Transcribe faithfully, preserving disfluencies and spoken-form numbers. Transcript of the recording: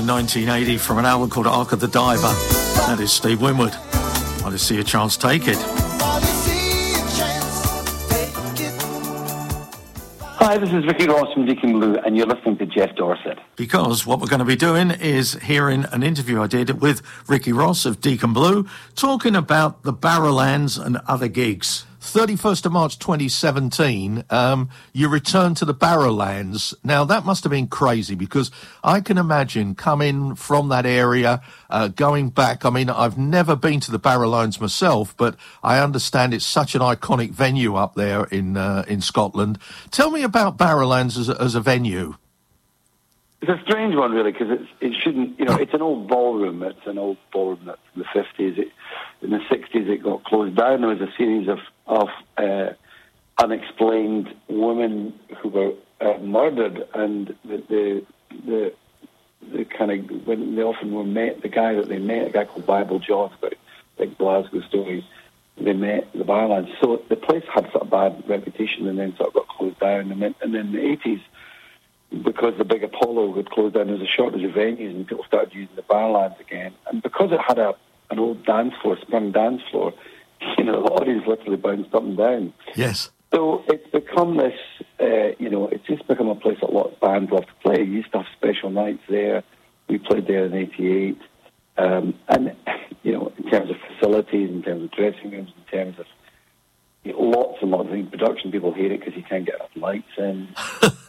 in nineteen eighty from an album called Ark of the Diver. That is Steve Winwood. I just see a chance, take it. Hi, this is Ricky Ross from Deacon Blue, and you're listening to Jeff Dorset. Because what we're going to be doing is hearing an interview I did with Ricky Ross of Deacon Blue, talking about the Barrowlands and other gigs. thirty-first of March twenty seventeen, um, you returned to the Barrowlands. Now, that must have been crazy, because I can imagine coming from that area, uh, going back. I mean, I've never been to the Barrowlands myself, but I understand it's such an iconic venue up there in uh, in Scotland. Tell me about Barrowlands as a, as a venue. It's a strange one, really, because it's, it shouldn't, you know, it's an old ballroom. It's an old ballroom that's in the fifties. It, in the sixties, it got closed down. There was a series of, of uh, unexplained women who were uh, murdered, and the, the, the, the kind of, when they often were met, the guy that they met, a guy called Bible John, got a big Glasgow story, they met the Barrowlands. So the place had sort of bad reputation and then sort of got closed down. And then, and then in the eighties, because the big Apollo had closed down, there was a shortage of venues and people started using the Barrowlands again. And because it had a an old dance floor, sprung dance floor, you know, the audience literally bounced up and down. Yes. So it's become this, uh, you know, it's just become a place that lots of bands love to play. We used to have special nights there. We played there in eighty-eight. Um, and, you know, in terms of facilities, in terms of dressing rooms, in terms of you know, lots and lots of things. Production people hate it because you can't get enough lights in.